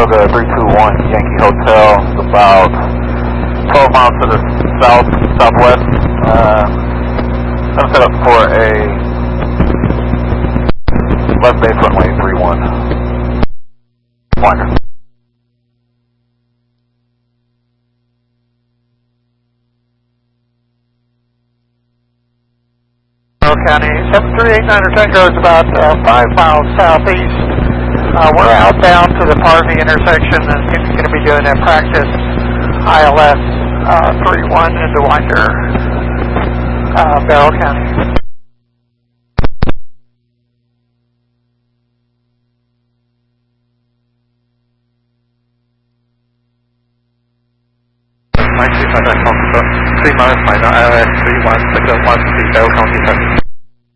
Saratoga 321 Yankee Hotel. It's about 12 miles to the southwest. I'm set up for a left bay front lane 31. Winder. County 7389 Tango is about 5 miles southeast. We're outbound to the Parvey intersection and going to be doing a practice ILS 31 into Winder, Barrow County. Mike 3 miles, minor ILS 31, sector 1 to Barrow County.